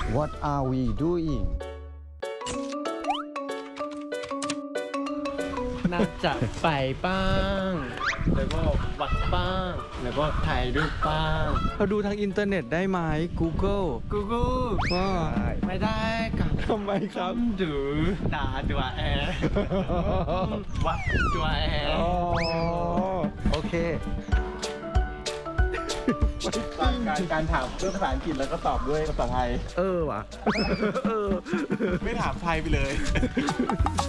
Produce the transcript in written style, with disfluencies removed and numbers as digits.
What are we doing น่าจะไปบ้างแล้วก็วัดบ้างแล้วก็ถ่ายรูปบ้างเราดูทางอินเทอร์เน็ตได้ไหม Google ว่าไม่ได้ครับทำไมครับดูตาตัวแอร์วัดตัวแอร์โอเคการถามเรื่องภาษาอังกฤษแล้วก็ตอบด้วยภาษาไทยว่ะไม่ถามไทยไปเลย